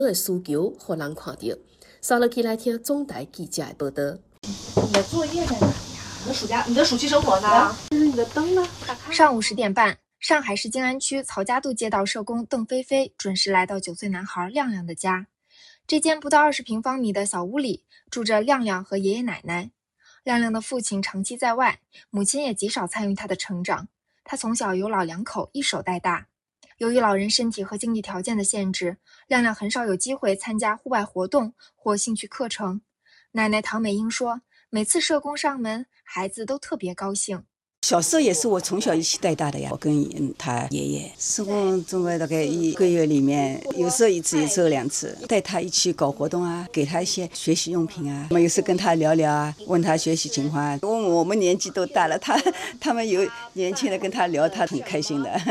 的需求互人看到。稍后起来听总台记者的报道。 你的作业在哪里呀？你的暑期生活呢？这是你的灯呢？ 上午10点半，上海市静安区曹家渡街道社工邓菲菲准时来到9岁男孩亮亮的家。这间不到20平方米的小屋里，住着亮亮和爷爷奶奶。亮亮的父亲长期在外，母亲也极少参与他的成长。他从小由老两口一手带大。由于老人身体和经济条件的限制，亮亮很少有机会参加户外活动或兴趣课程。奶奶唐美英说，每次社工上门，孩子都特别高兴。 小时候也是我从小一起带大的呀，我跟他爷爷，社工总归大概1个月里面，有时候1次，有时候2次，带他一起搞活动啊，给他一些学习用品啊，有时跟他聊聊啊，问他学习情况。我们年纪都大了，他们有年轻的跟他聊，他很开心的。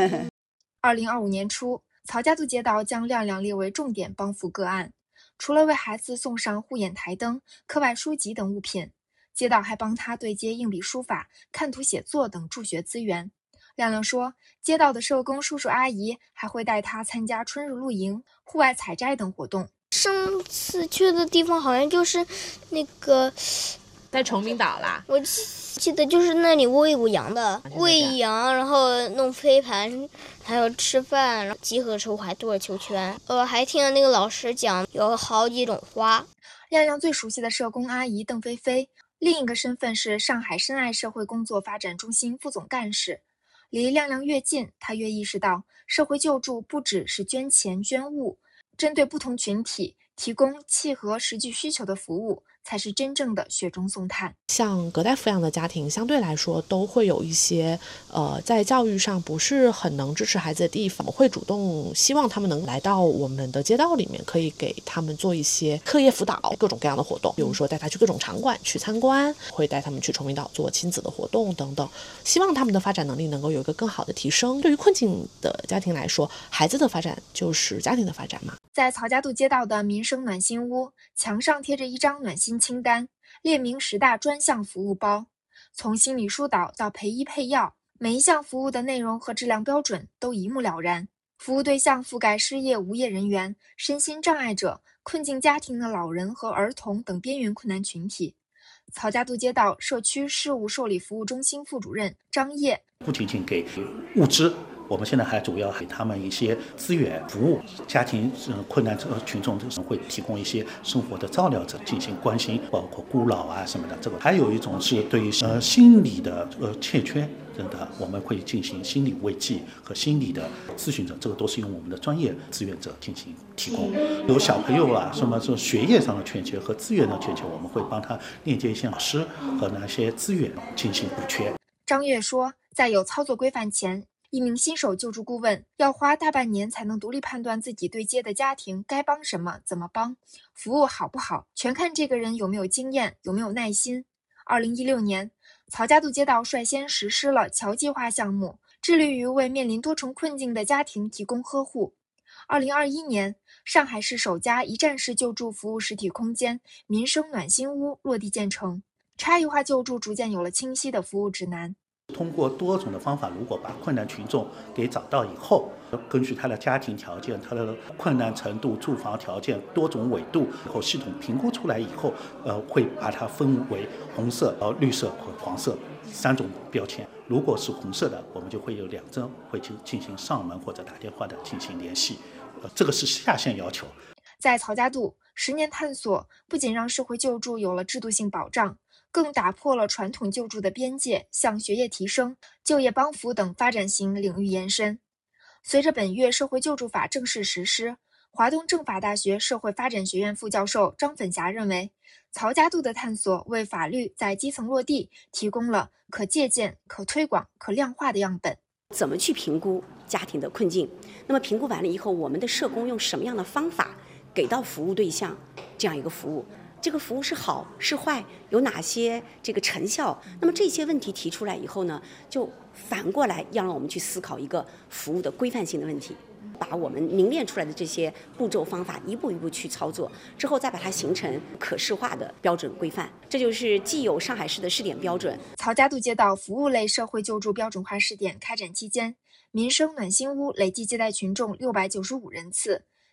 2025年初，曹家渡街道将亮亮列为重点帮扶个案，除了为孩子送上护眼台灯、课外书籍等物品，街道还帮他对接硬笔书法、看图写作等助学资源。亮亮说，街道的社工叔叔阿姨还会带他参加春日露营、户外采摘等活动。 上次去的地方好像就是那个在崇明岛啦， 我记得就是那里喂羊的，喂羊，然后弄飞盘，还有吃饭，然后集合时候还做了球圈。还听了那个老师讲有好几种花。 亮亮最熟悉的社工阿姨邓菲菲，另一个身份是上海深爱社会工作发展中心副总干事。离亮亮越近，他越意识到社会救助不只是捐钱捐物，针对不同群体提供契合实际需求的服务，才是真正的雪中送炭。 像隔代抚养的家庭相对来说都会有一些在教育上不是很能支持孩子的地方，会主动希望他们能来到我们的街道里面，可以给他们做一些课业辅导，各种各样的活动，比如说带他去各种场馆去参观，会带他们去崇明岛做亲子的活动等等，希望他们的发展能力能够有一个更好的提升。对于困境的家庭来说，孩子的发展就是家庭的发展嘛。 在曹家渡街道的民生暖心屋，墙上贴着一张暖心清单，列明10大专项服务包，从心理疏导到陪医配药，每一项服务的内容和质量标准都一目了然。服务对象覆盖失业无业人员、身心障碍者、困境家庭的老人和儿童等边缘困难群体。曹家渡街道社区事务受理服务中心副主任张烨， 不仅仅给物资，我们现在还主要给他们一些资源服务，家庭困难群众会提供一些生活的照料者进行关心，包括孤老啊什么的。这个还有一种是对于心理的欠缺的，我们会进行心理慰藉和心理的咨询者，这个都是用我们的专业志愿者进行提供。有小朋友啊，什么是学业上的欠缺和资源的欠缺，我们会帮他链接一些老师和那些资源进行补缺。 张烨说，在有操作规范前，一名新手救助顾问要花大半年才能独立判断自己对接的家庭该帮什么、怎么帮，服务好不好，全看这个人有没有经验、有没有耐心。2016年，曹家渡街道率先实施了侨计划项目，致力于为面临多重困境的家庭提供呵护。2021年，上海市首家一站式救助服务实体空间民生暖心屋落地建成，差异化救助逐渐有了清晰的服务指南。 通过多种的方法，如果把困难群众给找到以后，根据他的家庭条件、他的困难程度、住房条件多种纬度，然后系统评估出来以后，会把它分为红色、绿色和黄色3种标签。如果是红色的，我们就会有2针会进行上门或者打电话的进行联系，这个是下限要求。 在曹家渡，10年探索不仅让社会救助有了制度性保障，更打破了传统救助的边界，向学业提升、就业帮扶等发展型领域延伸。随着本月社会救助法正式实施，华东政法大学社会发展学院副教授张粉霞认为，曹家渡的探索为法律在基层落地提供了可借鉴、可推广、可量化的样本。 怎么去评估家庭的困境？那么评估完了以后，我们的社工用什么样的方法给到服务对象这样一个服务？这个服务是好是坏，有哪些这个成效？那么这些问题提出来以后呢，就反过来要让我们去思考一个服务的规范性的问题，把我们凝练出来的这些步骤方法一步一步去操作，之后再把它形成可视化的标准规范。这就是既有上海市的试点标准。 曹家渡街道服务类社会救助标准化试点开展期间，民生暖心屋累计接待群众695人次，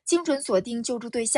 精准锁定救助对象。